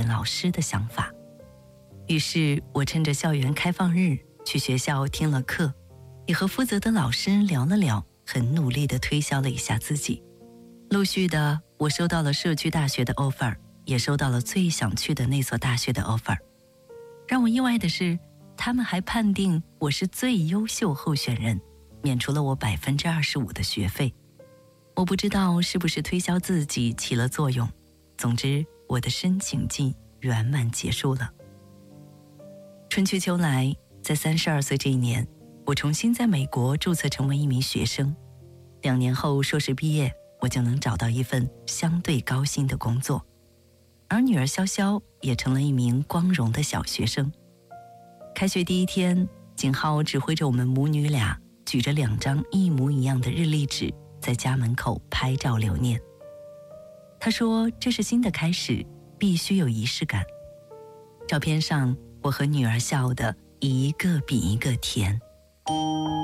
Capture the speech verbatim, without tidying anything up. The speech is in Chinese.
老师的想法。于是我趁着校园开放日去学校听了课，也和负责的老师聊了聊，很努力地推销了一下自己。陆续的，我收到了社区大学的 offer， 也收到了最想去的那所大学的 offer。 让我意外的是，他们还判定我是最优秀候选人，免除了我 百分之二十五 的学费。我不知道是不是推销自己起了作用，总之我的申请季圆满结束了。春去秋来，在三十二岁这一年，我重新在美国注册成为一名学生。两年后硕士毕业，我就能找到一份相对高薪的工作，而女儿潇潇也成了一名光荣的小学生。开学第一天，景浩指挥着我们母女俩举着两张一模一样的日历纸，在家门口拍照留念。他说这是新的开始，必须有仪式感。照片上，我和女儿笑得一个比一个甜。